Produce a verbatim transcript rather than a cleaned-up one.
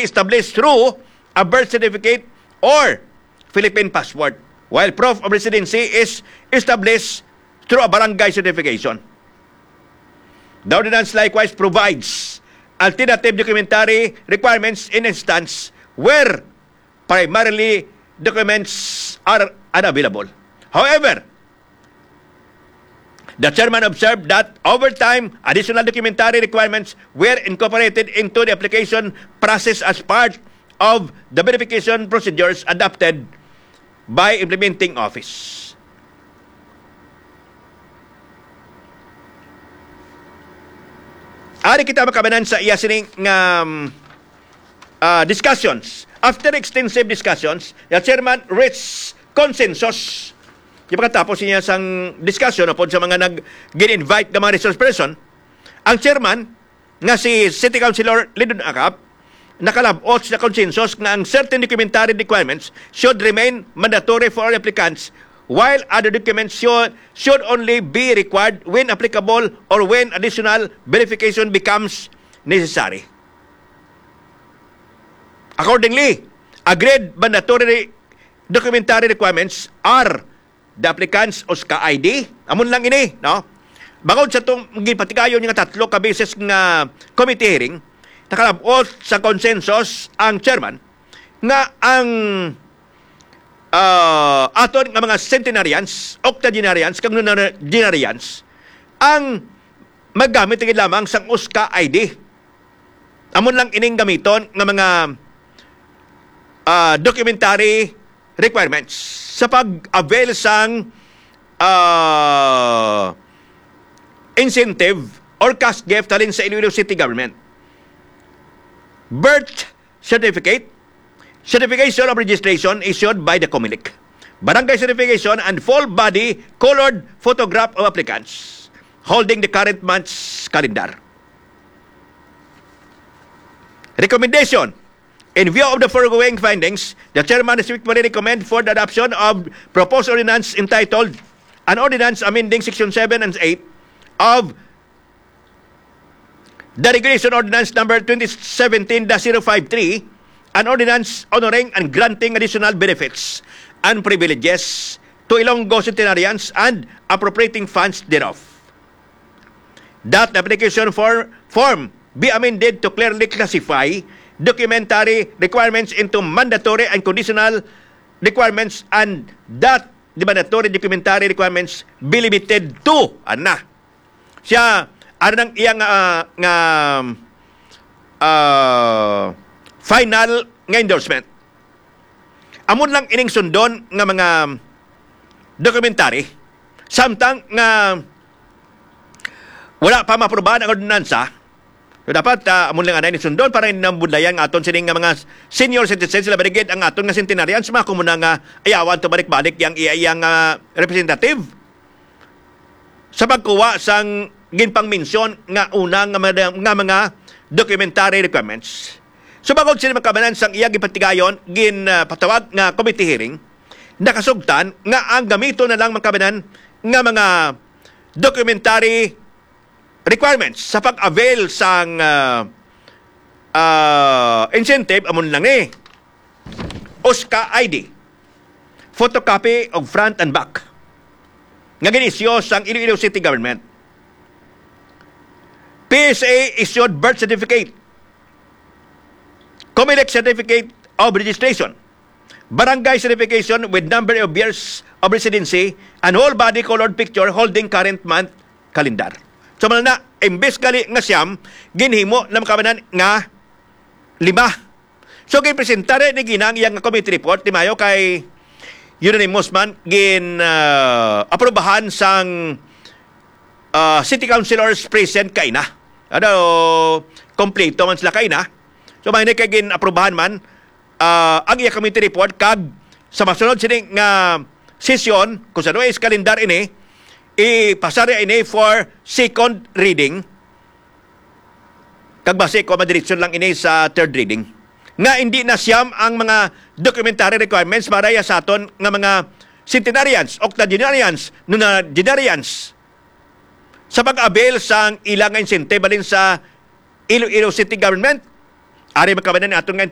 be established through a birth certificate or Philippine passport, while proof of residency is established through a barangay certification. The ordinance likewise provides alternative documentary requirements in instance where primarily documents are unavailable. However, the chairman observed that over time, additional documentary requirements were incorporated into the application process as part of the verification procedures adopted by implementing office. Ari kita makabanan sa iya sining um, uh, discussions. After extensive discussions, the chairman reached consensus. Di pagkatapos niya sang discussion upon sa mga nag-invite ng mga resource person, ang chairman nga si City Councilor Lidon Acap nakalabot sa consensus nga ang certain documentary requirements should remain mandatory for all applicants while other documents should, should only be required when applicable or when additional verification becomes necessary. Accordingly, agreed mandatory documentary requirements are the applicants o ska I D, amon lang ini, no? Bangod sa itong gipatikayon yung tatlo ka beses nga committee hearing, nakalabot sa consensus ang chairman nga ang uh, aton nga mga centenarians, octogenarians, kag nonenarians, ang maggamit tingin lamang sang U S C A I D. Amon lang ining gamiton nga mga uh, documentary requirements sa pag-avail sang uh, incentive or cash gift talin sa Iloilo City Government. Birth certificate, certification of registration issued by the COMELEC, barangay certification, and full body colored photograph of applicants holding the current month's calendar. Recommendation. In view of the foregoing findings, the chairman respectfully recommend for the adoption of proposed ordinance entitled An Ordinance Amending Section seven and eight of the Regulation Ordinance Number twenty seventeen dash zero five three, an ordinance honoring and granting additional benefits and privileges to Ilonggo centenarians and appropriating funds thereof. That the application for form be amended to clearly classify documentary requirements into mandatory and conditional requirements, and that the mandatory documentary requirements be limited to ana siya ano nang iyang uh, nga uh, final nga endorsement. Amon lang ining sundon nga mga documentary samtang nga wala pa maprobahan ang ordinansa. So dapat uh, amon lang anay ni sundon para hindi nambudlayan aton sining nga mga senior citizens sila barigid ang aton nga centenarians mga kumuna nga ayawan to balik-balik yang iyang uh, representative sa pagkuha sang ginpang mensyon nga unang nga mga, nga mga documentary requirements. So bagod sila makabanan sang iyang ipatigayon gin uh, patawag nga committee hearing, nakasugtan nga ang gamito na lang makabanan nga mga documentary requirements sa pag-avail sang uh, uh, incentive amon lang ni U S C A I D, photocopy of front and back nga ginisyo sang Iloilo City Government, P S A issued birth certificate, COMELEC certificate of registration, barangay certification with number of years of residency, and whole body colored picture holding current month calendar. So man na, imbes gali nga siyam, ginhimo na makabanan nga lima. So ginpresentare ni ginang iyang committee report, di mayo kay unanimous man, gin uh, aprobahan sang uh, city councilors present kay na. Ano, kompleto man sila kay na. So may kay gin aprobahan man, uh, ang iyang committee report, kag sa masunod sining nga uh, sesyon, kung sa is kalendar ini, ipasari ini for second reading, kag base ko madiretso lang ini sa third reading nga hindi na siyam ang mga documentary requirements para sa aton nga mga centenarians, octogenarians, nonagenarians sa pag-avail sang ilang incentive balin sa Iloilo City Government. Ari makabanan aton nga